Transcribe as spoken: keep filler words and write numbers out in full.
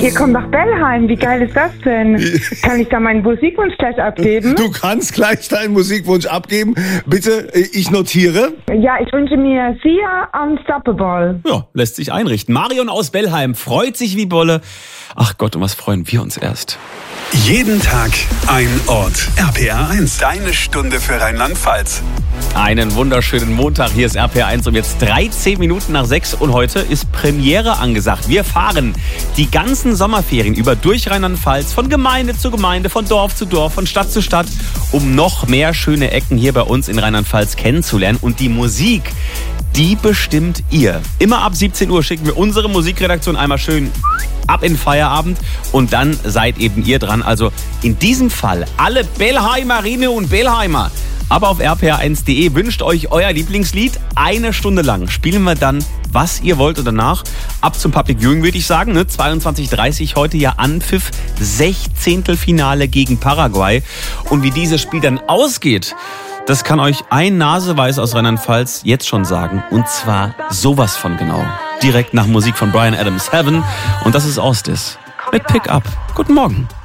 Ihr kommt nach Bellheim, wie geil ist das denn? Kann ich da meinen Musikwunsch gleich abgeben? Du kannst gleich deinen Musikwunsch abgeben. Bitte, ich notiere. Ja, ich wünsche mir Sia Unstoppable. Ja, lässt sich einrichten. Marion aus Bellheim freut sich wie Bolle. Ach Gott, um was freuen wir uns erst. Jeden Tag ein Ort. R P R eins, deine Stunde für Rheinland-Pfalz. Einen wunderschönen Montag. Hier ist R P R eins um jetzt dreizehn Minuten nach sechs und heute ist Premiere angesagt. Wir fahren die ganzen Sommerferien über durch Rheinland-Pfalz, von Gemeinde zu Gemeinde, von Dorf zu Dorf, von Stadt zu Stadt, um noch mehr schöne Ecken hier bei uns in Rheinland-Pfalz kennenzulernen. Und die Musik, die bestimmt ihr. Immer ab siebzehn Uhr schicken wir unsere Musikredaktion einmal schön ab in Feierabend und dann seid eben ihr dran. Also in diesem Fall alle Bellheimerinnen und Bellheimer. Aber auf r p r eins punkt d e wünscht euch euer Lieblingslied. Eine Stunde lang spielen wir dann, was ihr wollt und danach ab zum Public Viewing, würde ich sagen. Ne? zweiundzwanzig Uhr dreißig heute ja Anpfiff, Sechzehntelfinale gegen Paraguay. Und wie dieses Spiel dann ausgeht, das kann euch ein Naseweiß aus Rheinland-Pfalz jetzt schon sagen. Und zwar sowas von genau. Direkt nach Musik von Bryan Adams, Heaven. Und das ist Ostis mit Pick Up. Guten Morgen.